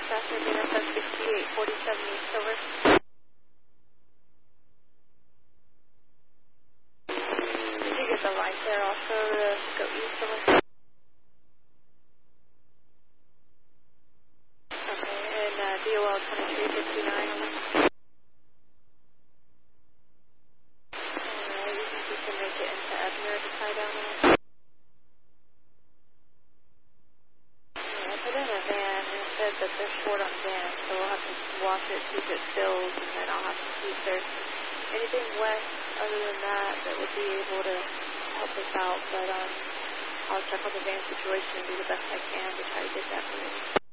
Traffic NFS 6847 East, over. Did you get the light there also to go east, over? Okay, and DOL 2359, over. Alright, you think you can make it into Ebner to tie down there? Yeah, I put in a van and it said that they're short on vans, so we'll have to wash it, see if it fills, and then I'll have to see if there's anything west other than that that would be able to help us out, but I'll check on the van situation and do the best I can to try to get that moved.